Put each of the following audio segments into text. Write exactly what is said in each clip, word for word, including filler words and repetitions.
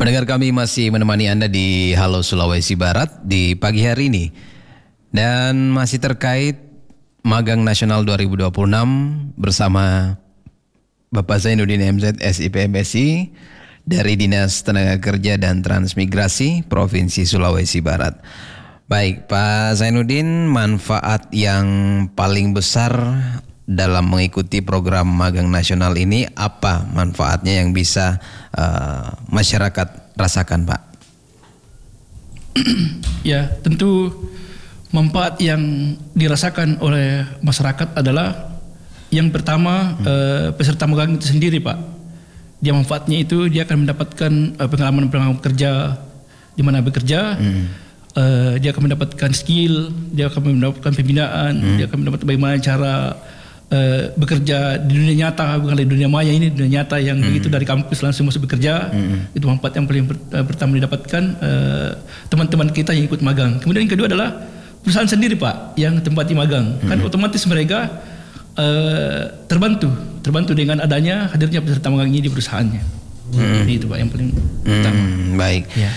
Pendengar kami masih menemani Anda di Halo Sulawesi Barat di pagi hari ini. Dan masih terkait Magang Nasional dua ribu dua puluh enam bersama Bapak Zainuddin M Z S I P M S I dari Dinas Tenaga Kerja dan Transmigrasi Provinsi Sulawesi Barat. Baik, Pak Zainuddin, manfaat yang paling besar dalam mengikuti program Magang Nasional ini apa manfaatnya yang bisa uh, masyarakat rasakan, Pak? Ya, tentu manfaat yang dirasakan oleh masyarakat adalah yang pertama hmm. uh, peserta magang itu sendiri, Pak. Dia manfaatnya itu dia akan mendapatkan uh, pengalaman-pengalaman kerja di mana bekerja. Hmm. Uh, dia akan mendapatkan skill, dia akan mendapatkan pembinaan, hmm. dia akan mendapatkan bagaimana cara Uh, bekerja di dunia nyata, bukan di dunia maya ini, dunia nyata yang hmm. begitu dari kampus langsung masuk bekerja. Hmm. Itu manfaat yang paling per, uh, pertama didapatkan uh, teman-teman kita yang ikut magang. Kemudian yang kedua adalah perusahaan sendiri, Pak, yang tempati magang. Hmm. Kan otomatis mereka uh, terbantu, terbantu dengan adanya hadirnya peserta magang ini di perusahaannya. Hmm. Jadi itu, Pak, yang paling utama. Hmm, baik. Ya.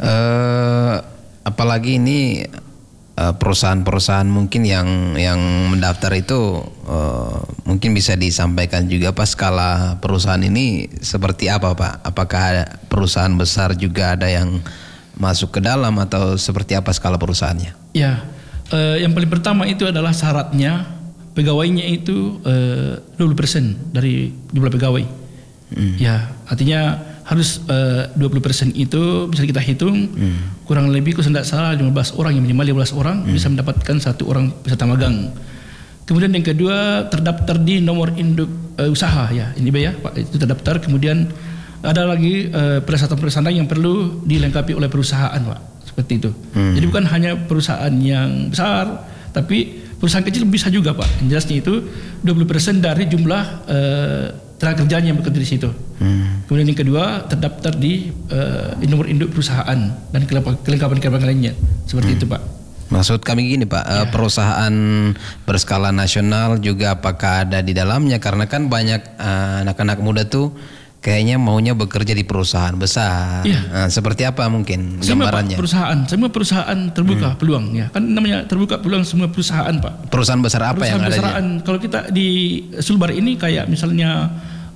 Uh, apalagi ini perusahaan-perusahaan mungkin yang yang mendaftar itu uh, mungkin bisa disampaikan juga Pak, skala perusahaan ini seperti apa, Pak? Apakah ada perusahaan besar juga ada yang masuk ke dalam atau seperti apa skala perusahaannya? Ya, uh, yang paling pertama itu adalah syaratnya pegawainya itu uh, dua puluh persen dari jumlah pegawai. Hmm. Ya, artinya harus uh, dua puluh persen itu bisa kita hitung hmm. kurang lebih kalau tidak salah lima belas orang, yang minimal lima belas orang hmm. bisa mendapatkan satu orang peserta magang. Kemudian yang kedua terdaftar di nomor induk uh, usaha, ya ini ya Pak, itu terdaftar. Kemudian ada lagi uh, persyaratan-persyaratan yang perlu dilengkapi oleh perusahaan, Pak, seperti itu. Hmm. Jadi bukan hanya perusahaan yang besar, tapi perusahaan kecil bisa juga, Pak. Yang jelasnya itu dua puluh persen dari jumlah uh, tenaga kerjanya yang bekerja di situ. Hmm. Kemudian yang kedua terdaftar di uh, nomor induk perusahaan dan kelengkapan-kelengkapan lainnya. Seperti hmm. itu, Pak. Maksud kami gini, Pak, ya. Perusahaan berskala nasional juga apakah ada di dalamnya? Karena kan banyak uh, anak-anak muda tuh kayaknya maunya bekerja di perusahaan besar. Ya. Nah, seperti apa mungkin semua, gambarannya? Pak, perusahaan, semua perusahaan terbuka hmm. peluang, ya. Kan namanya terbuka peluang semua perusahaan, Pak. Perusahaan besar apa perusahaan yang besaraan, ada? Kalau kita di Sulbar ini kayak misalnya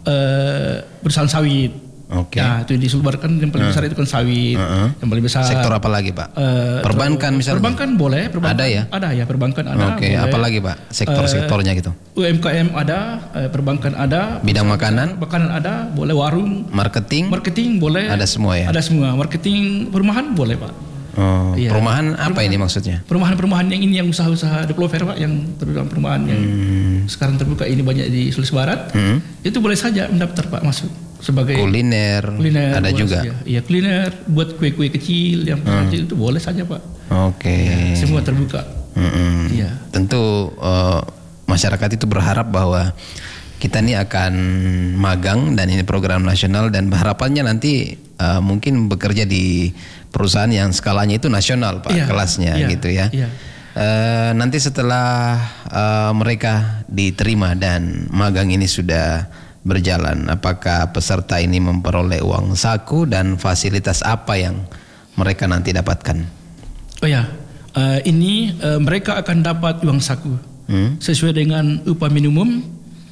uh, perusahaan sawit. Oke. Okay. Nah, itu di Sulbar kan yang paling besar uh. itu kan sawit. Uh-uh. Yang paling besar. Sektor apa lagi, Pak? Uh, perbankan misalnya. Perbankan boleh, perbankan ada ya? Ada ya, perbankan ada. Oke, okay. Apa lagi, Pak? Sektor-sektornya gitu. U M K M ada, uh, perbankan ada. Bidang makanan? Makanan ada, boleh warung. Marketing? Marketing boleh. Ada semua ya? Ada semua. Marketing perumahan boleh, Pak. Oh, ya. Perumahan apa perumahan, ini maksudnya? Perumahan-perumahan yang ini yang usaha-usaha developer, Pak, yang terutama perumahan yang hmm. sekarang terbuka ini banyak di Sulawesi Barat. Hmm. Itu boleh saja mendaftar, Pak, masuk sebagai kuliner. Kuliner ada juga. Iya, kuliner, buat kue-kue kecil yang hmm. kecil itu boleh saja, Pak. Oke. Okay. Ya, semua terbuka. Hmm. Iya. Tentu uh, masyarakat itu berharap bahwa kita ini akan magang dan ini program nasional dan harapannya nanti uh, mungkin bekerja di perusahaan yang skalanya itu nasional, Pak, ya, kelasnya ya, gitu ya. Ya. Uh, nanti setelah uh, mereka diterima dan magang ini sudah berjalan, apakah peserta ini memperoleh uang saku dan fasilitas apa yang mereka nanti dapatkan? Oh ya, uh, ini uh, mereka akan dapat uang saku hmm? sesuai dengan upah minimum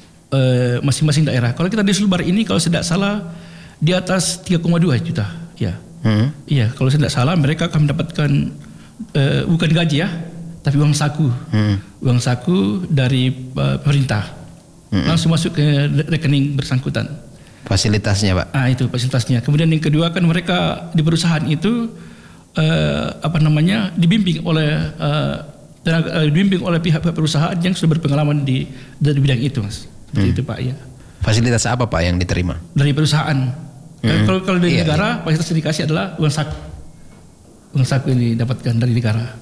uh, masing-masing daerah. Kalau kita di Sulbar ini kalau tidak salah di atas tiga koma dua juta, ya. Hmm? Iya, kalau tidak salah mereka akan mendapatkan uh, bukan gaji ya, tapi uang saku, hmm. uang saku dari uh, pemerintah. Mm-hmm. Langsung masuk ke rekening bersangkutan. Fasilitasnya, Pak. Ah, itu fasilitasnya. Kemudian yang kedua kan mereka di perusahaan itu uh, apa namanya dibimbing oleh uh, tenaga, uh, dibimbing oleh pihak perusahaan yang sudah berpengalaman di dari bidang itu, Mas. Seperti hmm. itu, Pak, ya. Fasilitas apa, Pak, yang diterima? Dari perusahaan. Hmm. Kalau kalau dari iya, negara, iya. fasilitas yang dikasih adalah uang saku. Uang saku ini didapatkan dari negara.